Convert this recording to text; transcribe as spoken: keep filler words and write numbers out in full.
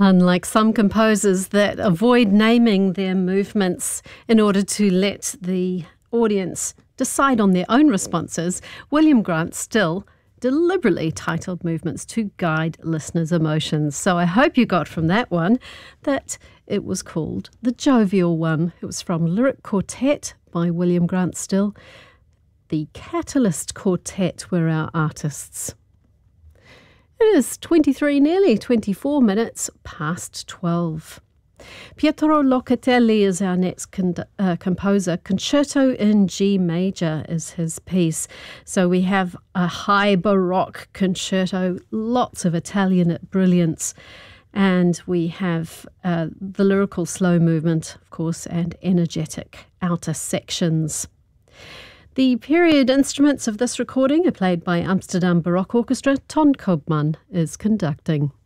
Unlike some composers that avoid naming their movements in order to let the audience decide on their own responses, William Grant Still deliberately titled movements to guide listeners' emotions. So I hope you got from that one that it was called The Jovial One. It was from Lyric Quartet by William Grant Still. The Catalyst Quartet were our artists. It is twenty-three, nearly twenty-four minutes past twelve. Pietro Locatelli is our next con- uh, composer. Concerto in G major is his piece. So we have a high Baroque concerto, lots of Italian brilliance, and we have uh, the lyrical slow movement, of course, and energetic outer sections. The period instruments of this recording are played by Amsterdam Baroque Orchestra. Ton Koopman is conducting.